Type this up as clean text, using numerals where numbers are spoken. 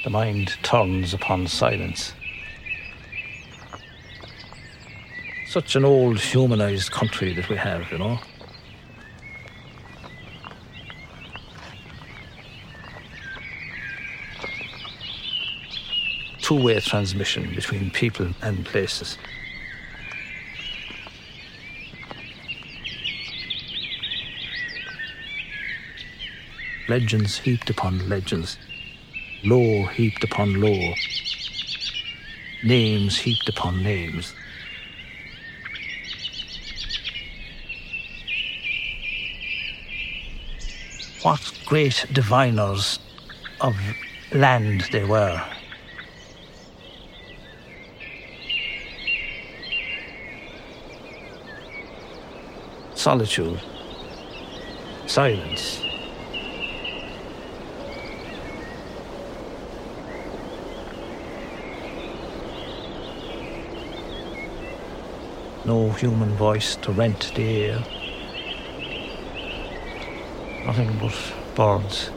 the mind turns upon silence. Such an old humanised country that we have, you know. Two-way transmission between people and places. Legends heaped upon legends, lore heaped upon lore, names heaped upon names. What great diviners of land they were. Solitude, silence. No human voice to rent the air. Nothing but birds.